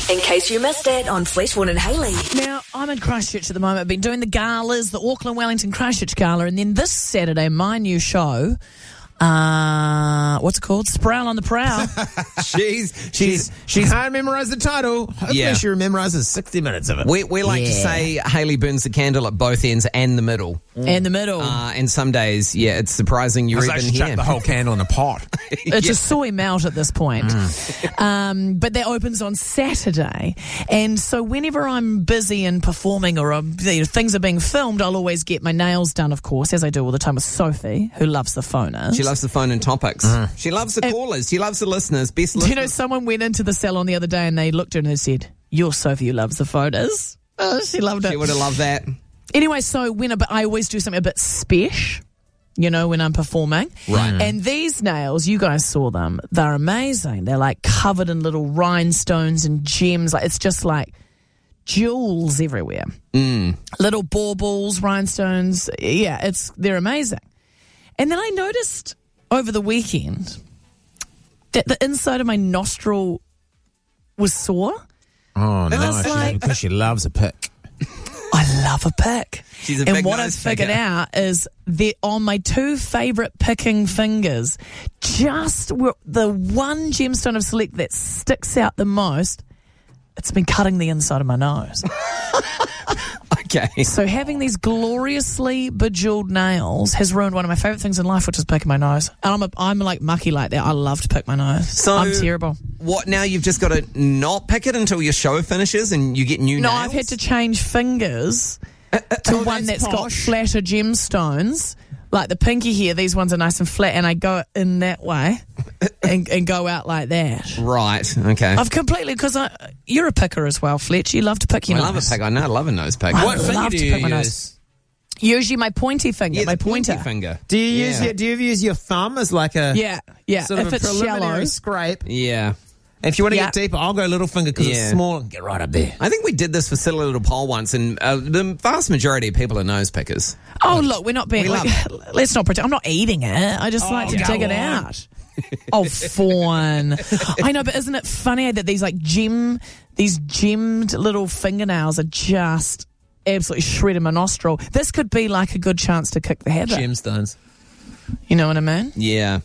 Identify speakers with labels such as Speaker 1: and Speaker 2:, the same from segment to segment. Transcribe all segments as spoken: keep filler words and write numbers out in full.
Speaker 1: In case you missed it on Fleetwood and Hayley.
Speaker 2: Now, I'm in Christchurch at the moment. I've been doing the galas, the Auckland Wellington Christchurch Gala, and then this Saturday, my new show, uh, what's it called? Sproul on the Prowl.
Speaker 3: she's, she's,
Speaker 4: she's, she can't memorise the title. Hopefully
Speaker 3: yeah.
Speaker 4: she memorises sixty minutes of it.
Speaker 3: We, we like
Speaker 2: Yeah.
Speaker 3: to say Hayley burns the candle at both ends and the middle.
Speaker 2: In the middle.
Speaker 3: Uh, and some days, yeah, it's surprising you're
Speaker 4: It's
Speaker 3: even
Speaker 4: like she
Speaker 3: here.
Speaker 4: chucked the whole candle in a pot.
Speaker 2: It's a soy melt at this point. Mm. Um, but that opens on Saturday. And so whenever I'm busy and performing or um, you know, things are being filmed, I'll always get my nails done, of course, as I do all the time with Sophie, who loves the phoners.
Speaker 3: She loves the phone and topics. Mm. She loves the callers. She loves the listeners. Best listeners.
Speaker 2: Do you know, someone went into the salon the other day and they looked at her and they said, "You're Sophie who loves the phoners." Oh, she loved it.
Speaker 3: She would have loved that.
Speaker 2: Anyway, so when a, I always do something a bit special, you know, when I'm performing.
Speaker 3: Right.
Speaker 2: And these nails, you guys saw them. They're amazing. They're like covered in little rhinestones and gems. Like it's just like jewels everywhere.
Speaker 3: Mm.
Speaker 2: Little baubles, rhinestones. Yeah, it's they're amazing. And then I noticed over the weekend that the inside of my nostril was sore.
Speaker 4: Oh, no.
Speaker 2: was like-
Speaker 4: because she loves a pick.
Speaker 2: I love a pick.
Speaker 3: She's a
Speaker 2: and
Speaker 3: big
Speaker 2: what
Speaker 3: nose
Speaker 2: I've figured
Speaker 3: picker.
Speaker 2: out is that on my two favourite picking fingers, just where the one gemstone of Select that sticks out the most, it's been cutting the inside of my nose.
Speaker 3: Okay.
Speaker 2: So having these gloriously bejeweled nails has ruined one of my favourite things in life, which is picking my nose. And I'm, a, I'm like mucky like that. I love to pick my nose.
Speaker 3: So
Speaker 2: I'm terrible.
Speaker 3: What, now you've just got to not pick it until your show finishes and you get new
Speaker 2: No,
Speaker 3: nails?
Speaker 2: I've had to change fingers to one
Speaker 4: that's
Speaker 2: that's got
Speaker 4: posh.
Speaker 2: flatter gemstones. Like the pinky here, these ones are nice and flat, and I go in that way and, and go out like that.
Speaker 3: Right, okay.
Speaker 2: I've completely, because you're a picker as well, Fletch. You love to pick your
Speaker 3: I love
Speaker 2: nose.
Speaker 3: a pick. I know, I love a nose pick.
Speaker 2: I
Speaker 4: What finger
Speaker 2: love
Speaker 4: do
Speaker 2: to
Speaker 4: you
Speaker 2: pick my nose.
Speaker 4: use?
Speaker 2: Usually my pointy finger,
Speaker 3: Yeah,
Speaker 2: my
Speaker 3: the pointy
Speaker 2: pointer.
Speaker 3: finger.
Speaker 4: Do you use
Speaker 3: Yeah.
Speaker 4: your, do you ever use your thumb as like a
Speaker 2: Yeah, yeah.
Speaker 4: sort of
Speaker 2: if
Speaker 4: a
Speaker 2: it's
Speaker 4: preliminary
Speaker 2: shallow.
Speaker 4: scrape?
Speaker 3: Yeah.
Speaker 4: And if you want to
Speaker 2: Yeah.
Speaker 4: get deeper, I'll go little finger because
Speaker 3: Yeah.
Speaker 4: it's small and get right up there.
Speaker 3: I think we did this for Silly Little Poll once, and uh, the vast majority of people are nose pickers.
Speaker 2: Oh, look, we're not being.
Speaker 3: We
Speaker 2: like, let's not pretend. I'm not eating it. I just like to
Speaker 4: go
Speaker 2: dig it
Speaker 4: on.
Speaker 2: out. Oh, fawn. I know, but isn't it funny that these like gem, these gemmed little fingernails are just absolutely shredding my nostril? This could be like a good chance to kick the habit.
Speaker 4: Gemstones.
Speaker 2: You know what I mean?
Speaker 3: Yeah.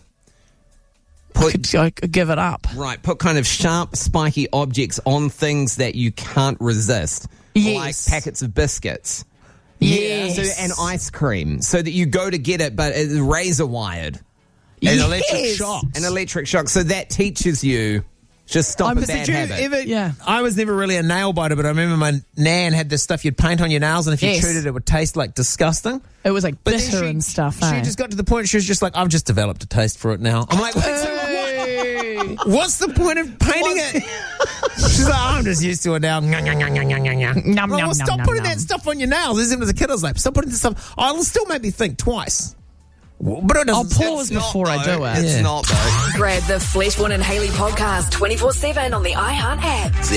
Speaker 2: I
Speaker 3: Put,
Speaker 2: could, I could give it up.
Speaker 3: right, put kind of sharp, spiky objects on things that you can't resist.
Speaker 2: Yes.
Speaker 3: Like packets of biscuits.
Speaker 2: Yes.
Speaker 3: So, and ice cream, so that you go to get it, but it's razor wired.
Speaker 4: And
Speaker 2: Yes.
Speaker 4: electric shock.
Speaker 3: An electric shock. So that teaches you just stop a
Speaker 4: Did
Speaker 3: bad
Speaker 4: you
Speaker 3: habit.
Speaker 4: ever,
Speaker 2: Yeah.
Speaker 4: I was never really a nail biter, but I remember my nan had this stuff you'd paint on your nails, and if you
Speaker 2: Yes.
Speaker 4: chewed it, it would taste like disgusting.
Speaker 2: It was like
Speaker 4: But then
Speaker 2: bitter
Speaker 4: she-
Speaker 2: and stuff.
Speaker 4: She
Speaker 2: eh?
Speaker 4: just got to the point she was just like, I've just developed a taste for it now. I'm like, "Wait, so what- what's the point of painting it? She's like, I'm just used to it now.
Speaker 2: Nom,
Speaker 4: Well,
Speaker 2: nom,
Speaker 4: well, stop
Speaker 2: nom,
Speaker 4: putting
Speaker 2: nom.
Speaker 4: that stuff on your nails. As a kid, I was like, stop putting this stuff. Oh, it'll still make me think twice. But it
Speaker 2: I'll
Speaker 4: doesn't.
Speaker 2: pause
Speaker 3: It's not,
Speaker 2: before I
Speaker 3: though.
Speaker 2: do it.
Speaker 3: It's
Speaker 4: Yeah.
Speaker 3: not, though.
Speaker 1: Grab the Fleetwood and Hayley podcast twenty-four seven on the iHeart app.